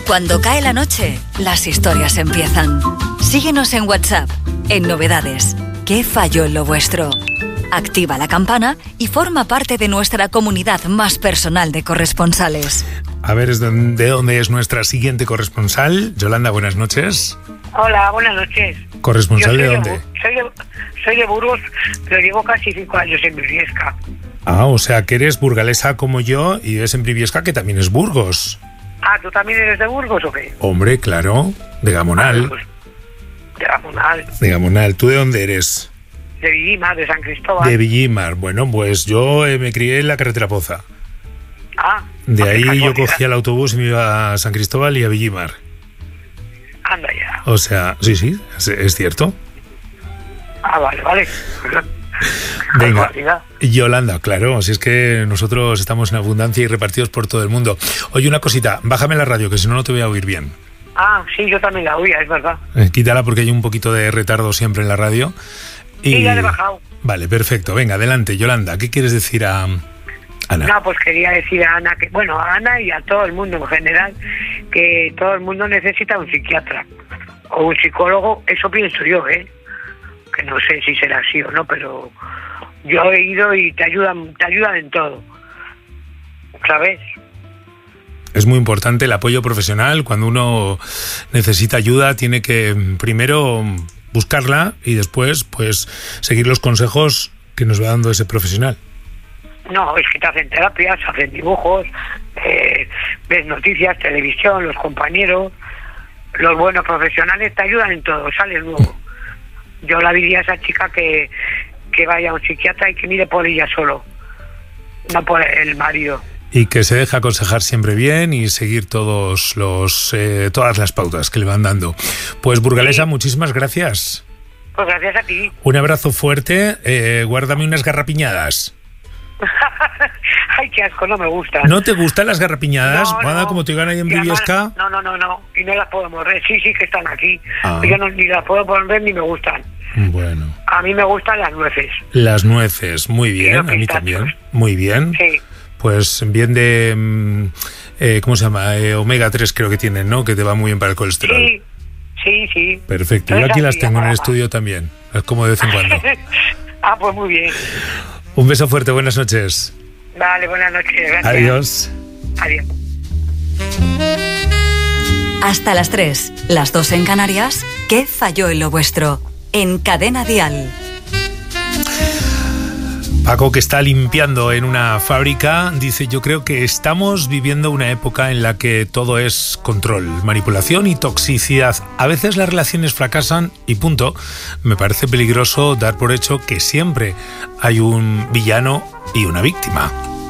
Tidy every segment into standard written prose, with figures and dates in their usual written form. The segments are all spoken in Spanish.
Cuando cae la noche, las historias empiezan. Síguenos en WhatsApp, en Novedades. ¿Qué falló en lo vuestro? Activa la campana y forma parte de nuestra comunidad más personal de corresponsales. A ver, ¿de dónde es nuestra siguiente corresponsal? Yolanda, buenas noches. Hola, buenas noches. ¿Corresponsal de dónde? Soy de Burgos, pero llevo casi 5 años en Briviesca. Ah, o sea que eres burgalesa como yo y vives en Briviesca, que también es Burgos. Ah, ¿tú también eres de Burgos o qué? Hombre, claro, de Gamonal. De Gamonal. De Gamonal. ¿Tú de dónde eres? De Villimar, de San Cristóbal. De Villimar. Bueno, pues yo me crié en la carretera Poza. Ah. De ahí yo cogía el autobús y me iba a San Cristóbal y a Villimar. Anda ya. O sea, sí, es cierto. Ah, vale. Venga, Yolanda, claro, si es que nosotros estamos en abundancia y repartidos por todo el mundo. Oye, una cosita, bájame la radio, que si no, no te voy a oír bien. Ah, sí, yo también la oía, es verdad. Quítala porque hay un poquito de retardo siempre en la radio. Sí, ya le he bajado. Vale, perfecto. Venga, adelante, Yolanda, ¿qué quieres decir a Ana? No, pues quería decir a Ana, a Ana y a todo el mundo en general, que todo el mundo necesita un psiquiatra o un psicólogo, eso pienso yo, que no sé si será así o no, pero yo he ido y te ayudan en todo, ¿sabes? Es muy importante el apoyo profesional. Cuando uno necesita ayuda, tiene que primero buscarla y después, pues, seguir los consejos que nos va dando ese profesional. No, es que te hacen terapias, hacen dibujos, ves noticias, televisión, los compañeros, los buenos profesionales te ayudan en todo, sales luego. Yo la diría a esa chica que vaya a un psiquiatra y que mire por ella solo, no por el marido. Y que se deje aconsejar siempre bien y seguir todas las pautas que le van dando. Pues burgalesa, sí. Muchísimas gracias. Pues gracias a ti. Un abrazo fuerte, guárdame unas garrapiñadas. Ay, qué asco, no me gustan. ¿No te gustan las garrapiñadas? No. Como te iban ahí en Briviesca. No. Y no las puedo morder. Sí, que están aquí. Yo ni las puedo morder ni me gustan. Bueno. A mí me gustan las nueces. Las nueces, muy bien. A mí también. Muy bien. Sí. Pues bien de... ¿cómo se llama? Omega 3 creo que tienen, ¿no? Que te va muy bien para el colesterol. Sí. Perfecto. Yo aquí las tengo en el estudio también. Es como de vez en cuando. Ah, pues muy bien. Un beso fuerte, buenas noches. Vale, buenas noches, gracias. Adiós. Hasta las 3, las 2 en Canarias. ¿Qué falló en lo vuestro? En Cadena Dial. Paco, que está limpiando en una fábrica, dice: yo creo que estamos viviendo una época en la que todo es control, manipulación y toxicidad. A veces las relaciones fracasan y punto. Me parece peligroso dar por hecho que siempre hay un villano y una víctima.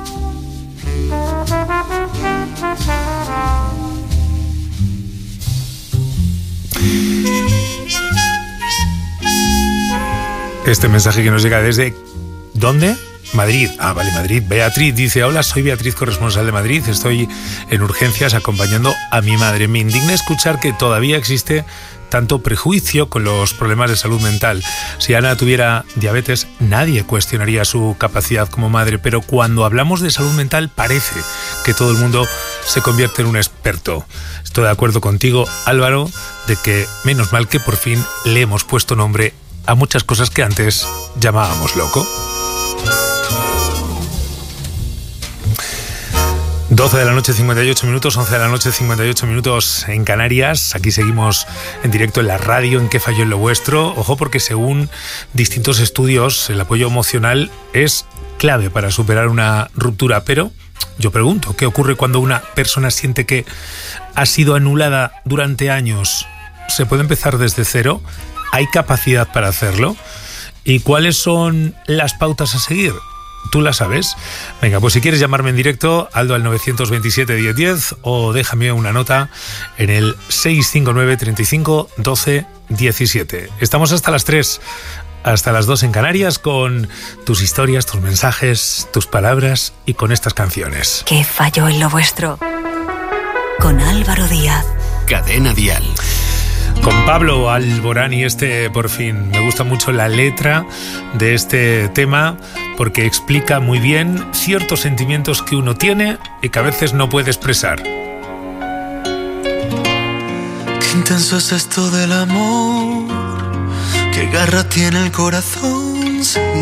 Este mensaje que nos llega desde... ¿Dónde? Madrid. Ah, vale, Madrid. Beatriz dice: hola, soy Beatriz, corresponsal de Madrid. Estoy en urgencias acompañando a mi madre. Me indigna escuchar que todavía existe tanto prejuicio con los problemas de salud mental. Si Ana tuviera diabetes, nadie cuestionaría su capacidad como madre, pero cuando hablamos de salud mental parece que todo el mundo se convierte en un experto. Estoy de acuerdo contigo, Álvaro, de que menos mal que por fin le hemos puesto nombre a muchas cosas que antes llamábamos loco. 12 de la noche, 58 minutos, 11 de la noche, 58 minutos en Canarias. Aquí seguimos en directo en la radio, en ¿Qué falló en lo vuestro? Ojo, porque según distintos estudios, el apoyo emocional es clave para superar una ruptura. Pero yo pregunto, ¿qué ocurre cuando una persona siente que ha sido anulada durante años? ¿Se puede empezar desde cero? ¿Hay capacidad para hacerlo? ¿Y cuáles son las pautas a seguir? ¿Tú la sabes? Venga, pues si quieres llamarme en directo, Aldo al 927 1010 o déjame una nota en el 659 35 12 17. Estamos hasta las 3, hasta las 2 en Canarias con tus historias, tus mensajes, tus palabras y con estas canciones. ¿Qué falló en lo vuestro? Con Álvaro Díaz. Cadena Dial. Con Pablo Alborán y por fin. Me gusta mucho la letra de este tema porque explica muy bien ciertos sentimientos que uno tiene y que a veces no puede expresar. intenso es esto del amor, qué garra tiene el corazón.